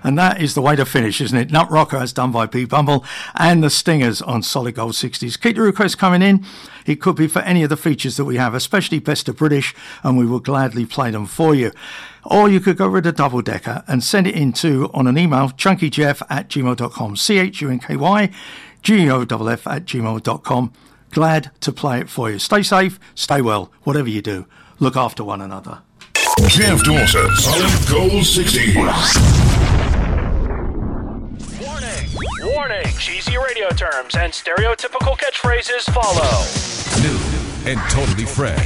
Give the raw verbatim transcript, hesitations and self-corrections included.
And that is the way to finish, isn't it? Nut Rocker, as done by Pete Bumble, and the Stingers on Solid Gold sixties. Keep the requests coming in. It could be for any of the features that we have, especially Best of British, and we will gladly play them for you. Or you could go with a double decker and send it in to, on an email, chunkyjeff at gmail dot com. C H U N K Y G O F F at gmail dot com. Glad to play it for you. Stay safe, stay well, whatever you do. Look after one another. Jeff Dawson, Solid Gold sixties. Warning! Warning! Cheesy radio terms and stereotypical catchphrases follow. New and totally fresh.